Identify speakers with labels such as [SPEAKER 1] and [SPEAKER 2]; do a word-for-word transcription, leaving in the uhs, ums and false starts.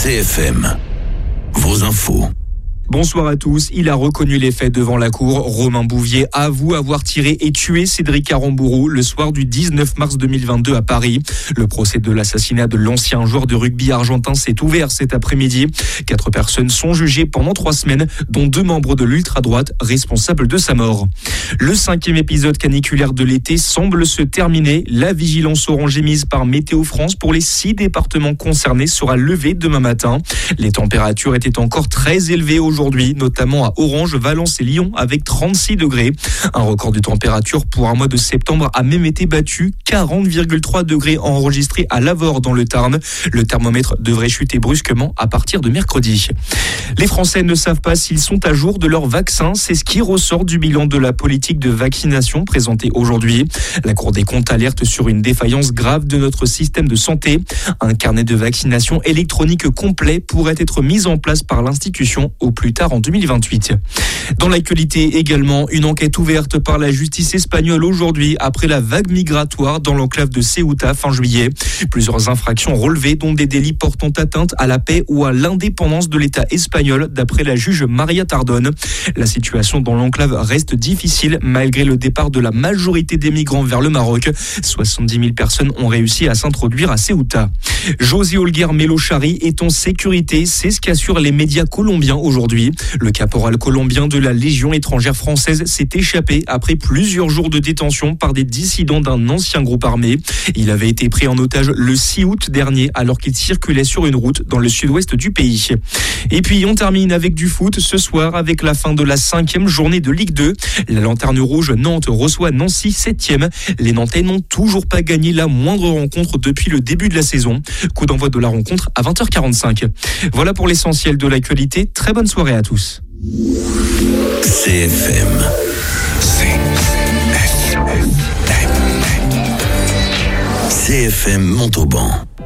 [SPEAKER 1] C F M, vos infos.
[SPEAKER 2] Bonsoir à tous. Il a reconnu les faits devant la cour. Romain Bouvier avoue avoir tiré et tué Cédric Aramburu le soir du dix-neuf mars deux mille vingt-deux à Paris. Le procès de l'assassinat de l'ancien joueur de rugby argentin s'est ouvert cet après-midi. Quatre personnes sont jugées pendant trois semaines, dont deux membres de l'ultra-droite responsables de sa mort. Le cinquième épisode caniculaire de l'été semble se terminer. La vigilance orange émise par Météo France pour les six départements concernés sera levée demain matin. Les températures étaient encore très élevées aujourd'hui. Aujourd'hui, notamment à Orange, Valence et Lyon avec trente-six degrés. Un record de température pour un mois de septembre a même été battu. quarante virgule trois degrés enregistrés à Lavore dans le Tarn. Le thermomètre devrait chuter brusquement à partir de mercredi. Les Français ne savent pas s'ils sont à jour de leur vaccin. C'est ce qui ressort du bilan de la politique de vaccination présentée aujourd'hui. La Cour des comptes alerte sur une défaillance grave de notre système de santé. Un carnet de vaccination électronique complet pourrait être mis en place par l'institution au plus tard en deux mille vingt-huit. Dans l'actualité également, une enquête ouverte par la justice espagnole aujourd'hui après la vague migratoire dans l'enclave de Ceuta fin juillet. Plusieurs infractions relevées, dont des délits portant atteinte à la paix ou à l'indépendance de l'État espagnol, d'après la juge Maria Tardón. La situation dans l'enclave reste difficile malgré le départ de la majorité des migrants vers le Maroc. soixante-dix mille personnes ont réussi à s'introduire à Ceuta. José Olguer Melochari est en sécurité, c'est ce qu'assurent les médias colombiens aujourd'hui. Le caporal colombien de la Légion étrangère française s'est échappé après plusieurs jours de détention par des dissidents d'un ancien groupe armé. Il avait été pris en otage le six août dernier alors qu'il circulait sur une route dans le sud-ouest du pays. Et puis on termine avec du foot ce soir avec la fin de la cinquième journée de Ligue deux. La Lanterne Rouge Nantes reçoit Nancy septième. Les Nantais n'ont toujours pas gagné la moindre rencontre depuis le début de la saison. Coup d'envoi de la rencontre à vingt heures quarante-cinq. Voilà pour l'essentiel de l'actualité. Très bonne soirée à tous.
[SPEAKER 1] C F M. C F M. C F M Montauban.